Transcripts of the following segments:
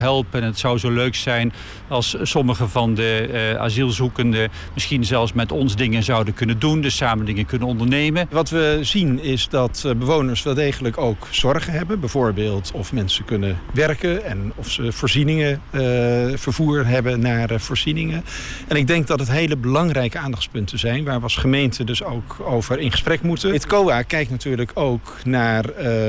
helpen. En het zou zo leuk zijn als sommige van de asielzoekenden misschien zelfs met ons dingen zouden kunnen doen. Dus samen dingen kunnen ondernemen. Wat we zien is dat bewoners wel degelijk ook zorgen hebben. Bijvoorbeeld of mensen kunnen werken en of ze voorzieningen, vervoer hebben naar voorzieningen. En ik denk dat het hele belangrijke aandachtspunten zijn waar we als gemeente dus ook over in gesprek moeten. Het COA kijkt natuurlijk ook naar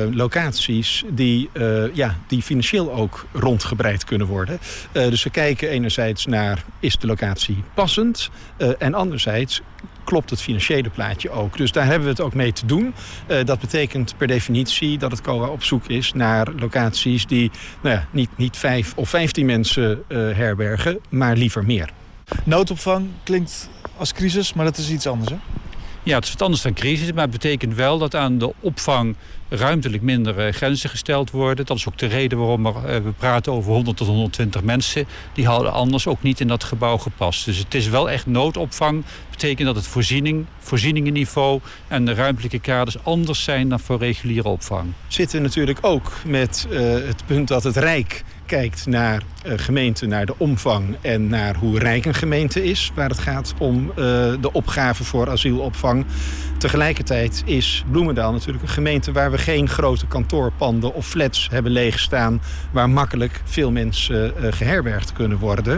locaties die financieel ook rondgebreid kunnen worden. Dus we kijken enerzijds naar, is de locatie passend? En anderzijds klopt het financiële plaatje ook. Dus daar hebben we het ook mee te doen. Dat betekent per definitie dat het COA op zoek is naar locaties die niet 5 of 15 mensen herbergen, maar liever meer. Noodopvang klinkt als crisis, maar dat is iets anders, hè? Ja, het is wat anders dan crisis, maar het betekent wel dat aan de opvang ruimtelijk minder grenzen gesteld worden. Dat is ook de reden waarom we praten over 100 tot 120 mensen. Die hadden anders ook niet in dat gebouw gepast. Dus het is wel echt noodopvang. Dat betekent dat het voorzieningenniveau en de ruimtelijke kaders anders zijn dan voor reguliere opvang. We zitten natuurlijk ook met het punt dat het Rijk kijkt naar gemeenten, naar de omvang en naar hoe rijk een gemeente is, waar het gaat om de opgave voor asielopvang. Tegelijkertijd is Bloemendaal natuurlijk een gemeente waar we geen grote kantoorpanden of flats hebben leegstaan, waar makkelijk veel mensen geherbergd kunnen worden.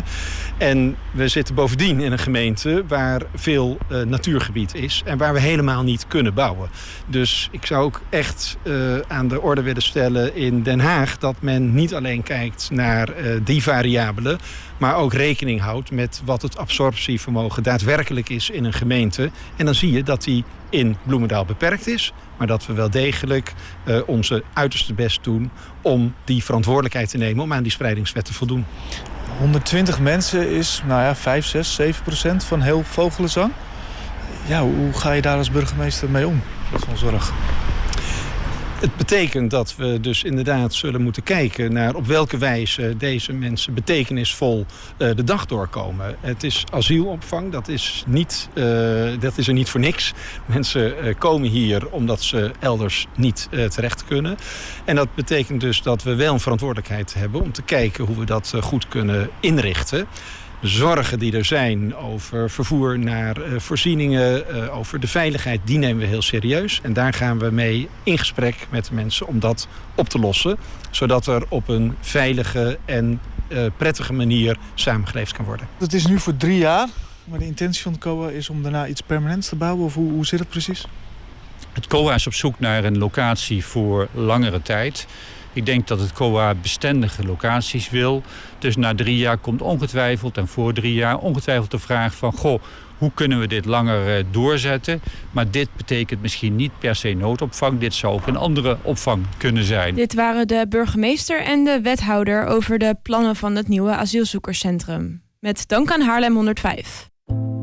En we zitten bovendien in een gemeente waar veel natuurgebied is en waar we helemaal niet kunnen bouwen. Dus ik zou ook echt aan de orde willen stellen in Den Haag dat men niet alleen kijkt naar die variabelen, maar ook rekening houdt met wat het absorptievermogen daadwerkelijk is in een gemeente. En dan zie je dat die in Bloemendaal beperkt is, maar dat we wel degelijk onze uiterste best doen om die verantwoordelijkheid te nemen om aan die spreidingswet te voldoen. 120 mensen is 5, 6, 7% van heel Vogelenzang. Ja, hoe ga je daar als burgemeester mee om? Dat is wel zorg. Het betekent dat we dus inderdaad zullen moeten kijken naar op welke wijze deze mensen betekenisvol de dag doorkomen. Het is asielopvang, dat is er niet voor niks. Mensen komen hier omdat ze elders niet terecht kunnen. En dat betekent dus dat we wel een verantwoordelijkheid hebben om te kijken hoe we dat goed kunnen inrichten. De zorgen die er zijn over vervoer naar voorzieningen, over de veiligheid, die nemen we heel serieus. En daar gaan we mee in gesprek met de mensen om dat op te lossen. Zodat er op een veilige en prettige manier samengeleefd kan worden. Het is nu voor 3 jaar, maar de intentie van het COA is om daarna iets permanents te bouwen. Of hoe zit het precies? Het COA is op zoek naar een locatie voor langere tijd. Ik denk dat het COA bestendige locaties wil. Dus na 3 jaar komt ongetwijfeld en voor 3 jaar ongetwijfeld de vraag van, hoe kunnen we dit langer doorzetten? Maar dit betekent misschien niet per se noodopvang. Dit zou ook een andere opvang kunnen zijn. Dit waren de burgemeester en de wethouder over de plannen van het nieuwe asielzoekerscentrum. Met dank aan Haarlem 105.